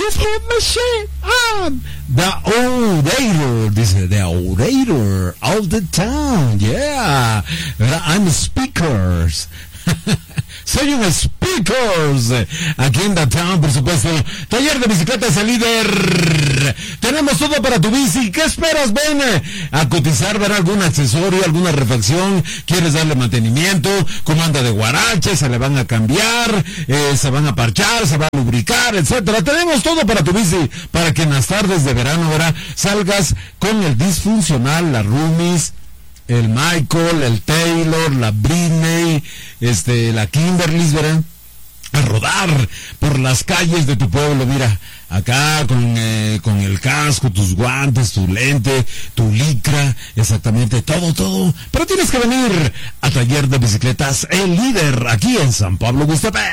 just hit my shit. I'm the orator. Dice, the orator of the town. Yeah. I'm speakers. Soy un speakers aquí en The Town, por supuesto. Taller de bicicletas El Líder. Tenemos todo para tu bici. ¿Qué esperas? Ven a cotizar, ver algún accesorio, alguna refacción. ¿Quieres darle mantenimiento? Como anda de guarache, se le van a cambiar, se van a parchar, se va a lubricar, etcétera. Tenemos todo para tu bici, para que en las tardes de verano, ¿verdad?, salgas con el disfuncional, la Roomies, el Michael, el Taylor, la Britney, la Kimberly, ¿verdad?, a rodar por las calles de tu pueblo. Mira, acá con el casco, tus guantes, tu lente, tu licra, exactamente, todo. Pero tienes que venir a Taller de Bicicletas El Líder, aquí en San Pablo, Guastepec.